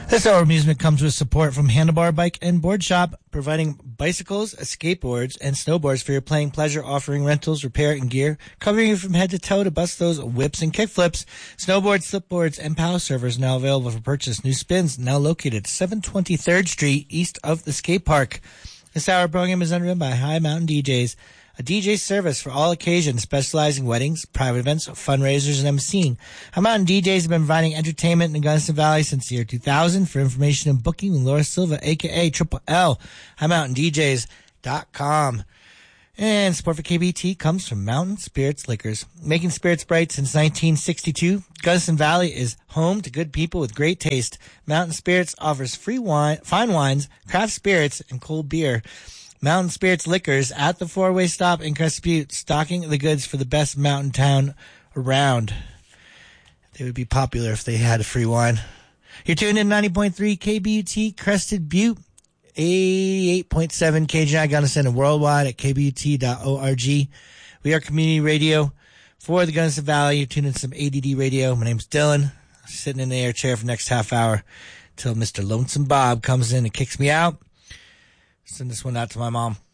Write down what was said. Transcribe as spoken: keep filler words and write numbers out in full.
This hour of amusement comes with support from Handlebar Bike and Board Shop, providing bicycles, skateboards, and snowboards for your playing pleasure, offering rentals, repair, and gear, covering you from head to toe to bust those whips and kickflips. Snowboards, slipboards, and power servers now available for purchase. New spins now located seven twenty-third Street, east of the skate park. This hour program is underwritten by High Mountain D Js, a D J service for all occasions, specializing in weddings, private events, fundraisers, and emceeing. High Mountain D Js have been providing entertainment in the Gunnison Valley since the year two thousand. For information and booking, Laura Silva, a k a. Triple L, high mountain d js dot com. And support for K B T comes from Mountain Spirits Liquors. Making spirits bright since nineteen sixty-two, Gunnison Valley is home to good people with great taste. Mountain Spirits offers free wine, fine wines, craft spirits, and cold beer. Mountain Spirits Liquors at the four-way stop in Crescent Butte, stocking the goods for the best mountain town around. They would be popular if they had a free wine. You're tuned in ninety point three K B U T Crested Butte, eighty-eight point seven K G I Gunnison, and worldwide at k b u t dot org. We are community radio for the Gunnison Valley. You're tuned in some A D D radio. My name's Dylan. I'm sitting in the air chair for the next half hour until Mister Lonesome Bob comes in and kicks me out. Send this one out to my mom.